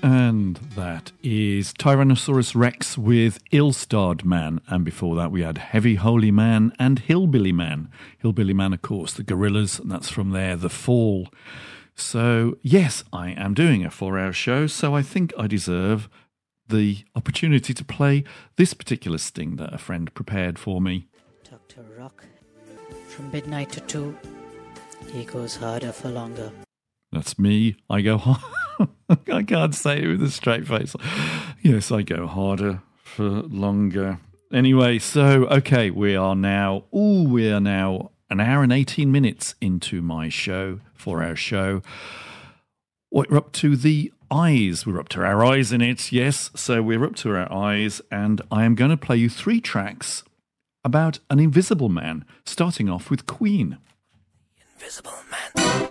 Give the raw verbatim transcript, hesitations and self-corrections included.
And that is Tyrannosaurus Rex with Ill-Starred Man. And before that, we had Heavy Holy Man and Hillbilly Man. Hillbilly Man, of course, the Gorillaz, and that's from there, The Fall. So, yes, I am doing a four-hour show, so I think I deserve the opportunity to play this particular sting that a friend prepared for me. Doctor Rock, from midnight to two, he goes harder for longer. That's me. I go hard. I can't say it with a straight face. Yes, I go harder for longer. Anyway, so, okay, we are now, ooh, we are now an hour and eighteen minutes into my show, four-hour show. We're up to the eyes. We're up to our eyes in it, yes. So we're up to our eyes, and I am going to play you three tracks about an invisible man, starting off with Queen. Invisible Man.